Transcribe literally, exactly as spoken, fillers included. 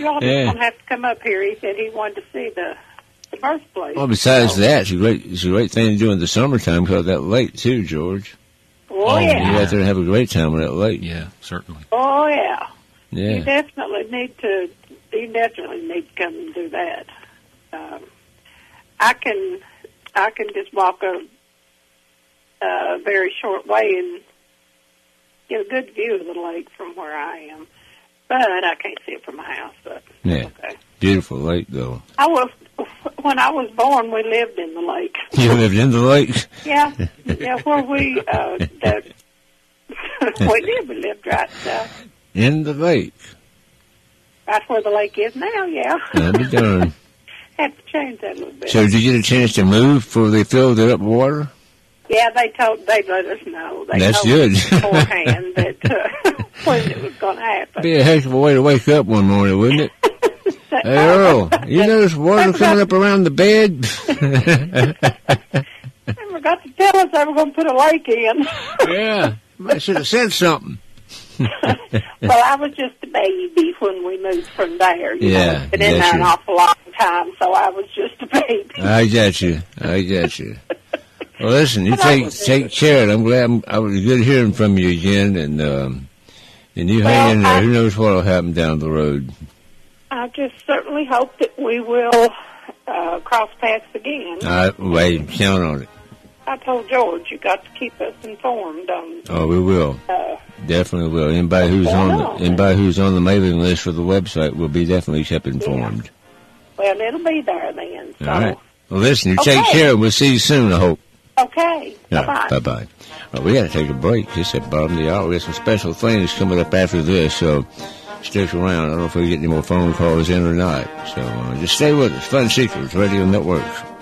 y'all just Yeah. gonna have to come up here. He said he wanted to see the the birthplace. Well, besides So- that, it's a great, it's a great thing to do in the summertime because of that lake too, George. Oh, Oh, You yeah. go out there and have a great time with that lake. Yeah, certainly. Oh yeah. You Yeah. definitely need to. You definitely need to come and do that. Um, I can. I can just walk a, a very short way and get a good view of the lake from where I am, but I can't see it from my house. But Yeah. okay. Beautiful lake, though. I was when I was born. We lived in the lake. You lived in the lake? Yeah, yeah. Where we uh, that we did. We lived right uh, In the lake. right where the lake is now. Yeah. I'll be darned. Had to change that a little bit. So did you get a chance to move before they filled it up with water? Yeah, they told they let us know. They That's told good. us beforehand that uh, when it was going to happen. Be a heck of a way to wake up one morning, wouldn't it? Hey, Earl, you notice water coming up around the bed? They forgot to tell us they were going to put a lake in. Yeah, I should have said something. Well, I was just a baby when we moved from there. You Yeah, know, it's been in that's there an right. awful long time, so I was just a baby. I got you. I got you. Well, listen, you But I take was- take care. I'm glad I'm, I was good hearing from you again, and um, and you Well, hang in there. I- Who knows what'll happen down the road? I just certainly hope that we will uh, cross paths again. I wait, count on it. I told George you got to keep us informed on. Oh, we will. Uh, Definitely will. Anybody who's What's on going the, on? anybody who's on the mailing list for the website will be definitely kept informed. well, it'll be there then. So. All right. Well, listen, you Okay. take care. We'll see you soon, I hope. Okay. Yeah, Bye-bye. bye-bye. Well, we got to take a break. It's at the bottom of the hour. We got some special things coming up after this, so stick around. I don't know if we get any more phone calls in or not. So uh, just stay with us. Fun Secrets Radio Network.